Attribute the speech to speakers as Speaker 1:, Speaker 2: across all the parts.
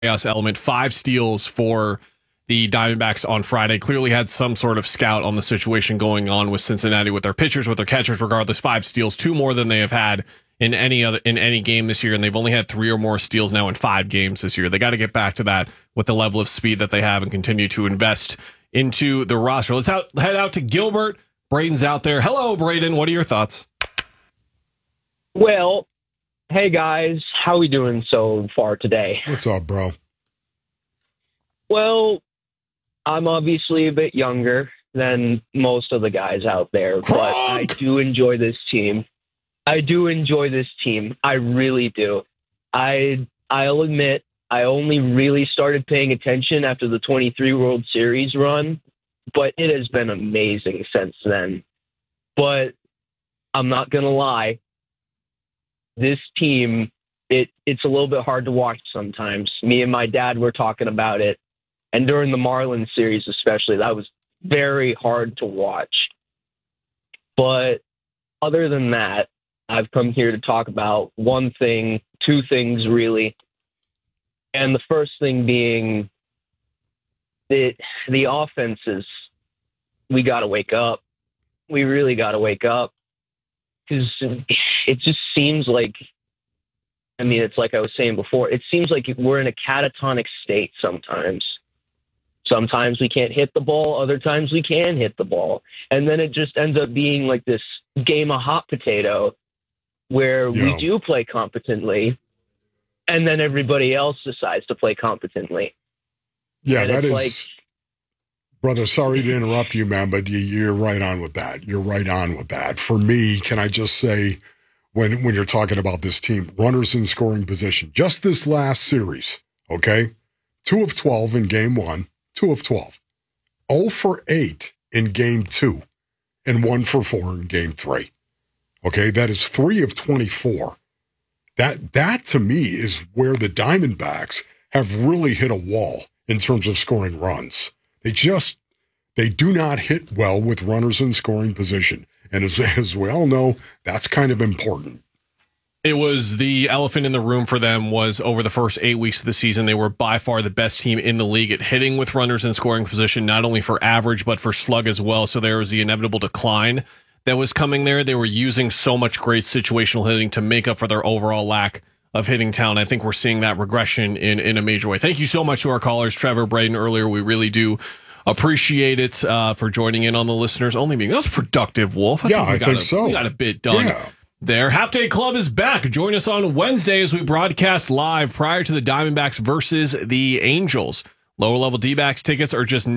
Speaker 1: chaos element. 5 steals for the Diamondbacks on Friday. Clearly had some sort of scout on the situation going on with Cincinnati, with their pitchers, with their catchers. Regardless, 5 steals, 2 more than they have had in any game this year, and they've only had 3 or more steals now in 5 games this year. They got to get back to that with the level of speed that they have and continue to invest into the roster. Let's head out to Gilbert. Braden's out there. Hello, Braden. What are your thoughts?
Speaker 2: Well, hey guys, how we doing so far today?
Speaker 3: What's up, bro?
Speaker 2: Well, I'm obviously a bit younger than most of the guys out there, but I do enjoy this team. I really do. I'll admit, I only really started paying attention after the 23 World Series run, but it has been amazing since then. But I'm not going to lie. This team, it's a little bit hard to watch sometimes. Me and my dad were talking about it. And during the Marlins series especially, that was very hard to watch. But other than that, I've come here to talk about one thing, 2 things really. And the first thing being the offenses. We got to wake up. We really got to wake up. Because it just seems like, I mean, it's like I was saying before, it seems like we're in a catatonic state sometimes. Sometimes we can't hit the ball. Other times we can hit the ball. And then it just ends up being like this game of hot potato where we do play competently, and then everybody else decides to play competently.
Speaker 3: Yeah,
Speaker 2: and
Speaker 3: that is...
Speaker 2: like,
Speaker 3: brother, sorry to interrupt you, man, but you're right on with that. You're right on with that. For me, can I just say, when you're talking about this team, runners in scoring position, just this last series, okay? 2 of 12 in game 1, 2 of 12. 0 for 8 in game 2, and 1 for 4 in game 3. Okay, that is 3 of 24. That to me is where the Diamondbacks have really hit a wall in terms of scoring runs. They do not hit well with runners in scoring position. And as we all know, that's kind of important.
Speaker 1: It was the elephant in the room for them was over the first 8 weeks of the season. They were by far the best team in the league at hitting with runners in scoring position, not only for average, but for slug as well. So there was the inevitable decline that was coming there. They were using so much great situational hitting to make up for their overall lack of hitting talent. I think we're seeing that regression in a major way. Thank you so much to our callers, Trevor, Braden, earlier. We really do appreciate it for joining in on the listeners only meeting. That was productive, Wolf.
Speaker 3: I think so.
Speaker 1: We got a bit done there. Half Day Club is back. Join us on Wednesday as we broadcast live prior to the Diamondbacks versus the Angels. Lower level D-backs tickets are just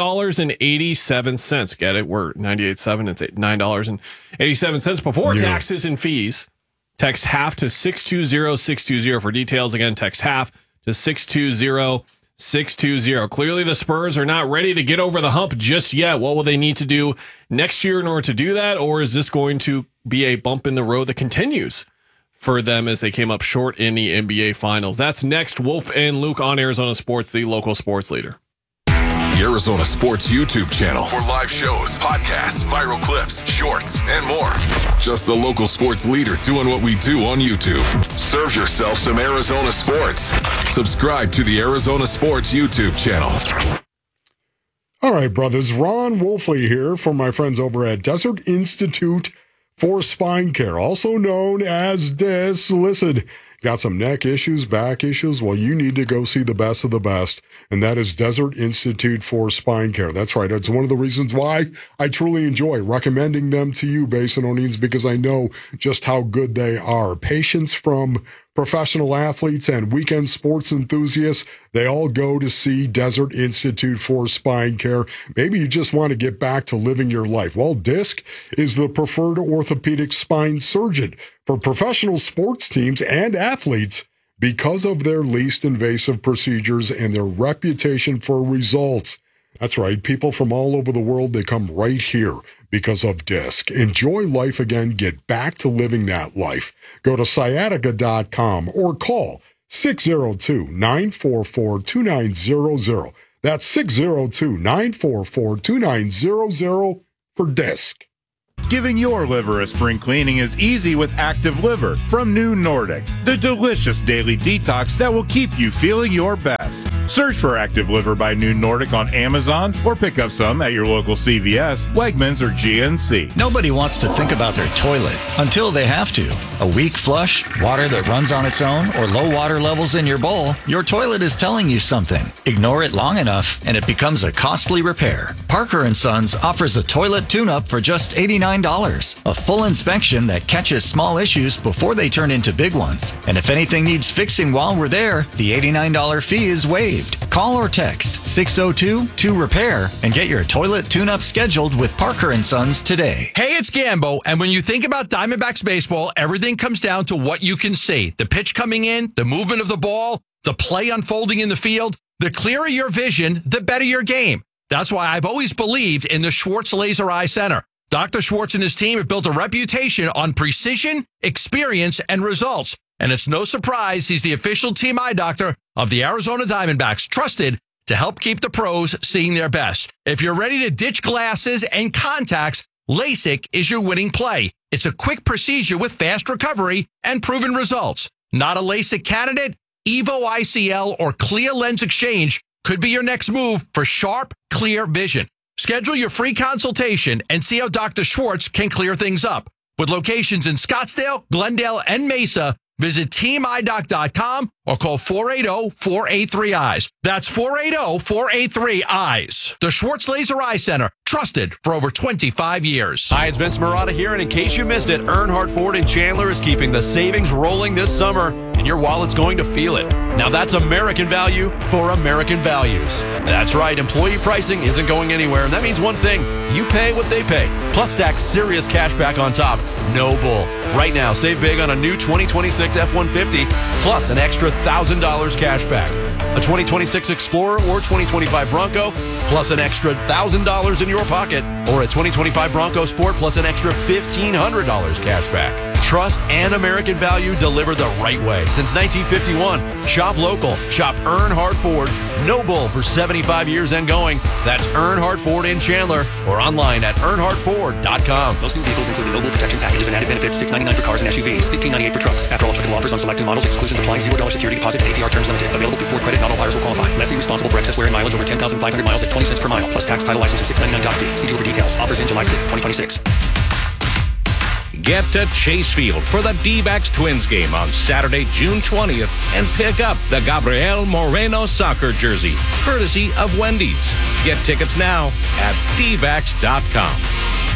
Speaker 1: $9.87. Get it? We're 98.7. It's $9.87 before taxes and fees. Text HALF to 620-620 for details. Again, text HALF to 620-620. Clearly, the Spurs are not ready to get over the hump just yet. What will they need to do next year in order to do that? Or is this going to be a bump in the road that continues for them as they came up short in the NBA Finals? That's next. Wolf and Luke on Arizona Sports, the local sports leader.
Speaker 4: The Arizona Sports YouTube channel for live shows, podcasts, viral clips, shorts, and more. Just the local sports leader doing what we do on YouTube. Serve yourself some Arizona sports. Subscribe to the Arizona Sports YouTube channel.
Speaker 3: All right, brothers. Ron Wolfley here from my friends over at Desert Institute for Spine Care, also known as DIS. Listen, got some neck issues, back issues? Well, you need to go see the best of the best, and that is Desert Institute for Spine Care. That's right. It's one of the reasons why I truly enjoy recommending them to you, Basinonians, because I know just how good they are. Patients from professional athletes and weekend sports enthusiasts, they all go to see Desert Institute for Spine Care. Maybe you just want to get back to living your life. Well, DISC is the preferred orthopedic spine surgeon for professional sports teams and athletes because of their least invasive procedures and their reputation for results. That's right. People from all over the world, they come right here because of DISC. Enjoy life again. Get back to living that life. Go to sciatica.com or call 602-944-2900. That's 602-944-2900 for DISC.
Speaker 5: Giving your liver a spring cleaning is easy with Active Liver from New Nordic, the delicious daily detox that will keep you feeling your best. Search for Active Liver by New Nordic on Amazon or pick up some at your local CVS, Wegmans, or GNC.
Speaker 6: Nobody wants to think about their toilet until they have to. A weak flush, water that runs on its own, or low water levels in your bowl, your toilet is telling you something. Ignore it long enough and it becomes a costly repair. Parker & Sons offers a toilet tune-up for just $89. A full inspection that catches small issues before they turn into big ones. And if anything needs fixing while we're there, the $89 fee is waived. Call or text 602-2REPAIR and get your toilet tune-up scheduled with Parker & Sons today.
Speaker 7: Hey, it's Gambo, and when you think about Diamondbacks baseball, everything comes down to what you can see. The pitch coming in, the movement of the ball, the play unfolding in the field. The clearer your vision, the better your game. That's why I've always believed in the Schwartz Laser Eye Center. Dr. Schwartz and his team have built a reputation on precision, experience, and results. And it's no surprise he's the official team eye doctor of the Arizona Diamondbacks, trusted to help keep the pros seeing their best. If you're ready to ditch glasses and contacts, LASIK is your winning play. It's a quick procedure with fast recovery and proven results. Not a LASIK candidate? Evo ICL or Clear Lens Exchange could be your next move for sharp, clear vision. Schedule your free consultation and see how Dr. Schwartz can clear things up. With locations in Scottsdale, Glendale, and Mesa, visit teamidoc.com or call 480-483-EYES. That's 480-483-EYES. The Schwartz Laser Eye Center, trusted for over 25 years.
Speaker 8: Hi, it's Vince Marotta here, and in case you missed it, Earnhardt Ford in Chandler is keeping the savings rolling this summer, and your wallet's going to feel it. Now that's American value for American values. That's right, employee pricing isn't going anywhere, and that means one thing: you pay what they pay. Plus stack serious cash back on top. No bull. Right now, save big on a new 2026 F-150, plus an extra $1,000 cash back. A 2026 Explorer or 2025 Bronco, plus an extra $1,000 in your pocket. Or a 2025 Bronco Sport, plus an extra $1,500 cash back. Trust and American value delivered the right way. Since 1951, shop local. Shop Earnhardt Ford. No bull for 75 years and going. That's Earnhardt Ford in Chandler or online at earnhardtford.com.
Speaker 9: Most new vehicles include the Global Protection Packages and added benefits. $699 for cars and SUVs, $1598 for trucks. After all applicable offers on select new models, exclusions apply. $0 security deposit and APR terms limited. Available through Ford Credit. Not all buyers will qualify. Lessee responsible for excess wear and mileage over 10,500 miles at 20 cents per mile. Plus tax, title, license, and $699 doc fee. See dealer for details. Offers in July 6, 2026.
Speaker 10: Get to Chase Field for the D-backs Twins game on Saturday, June 20th, and pick up the Gabriel Moreno soccer jersey, courtesy of Wendy's. Get tickets now at dbacks.com.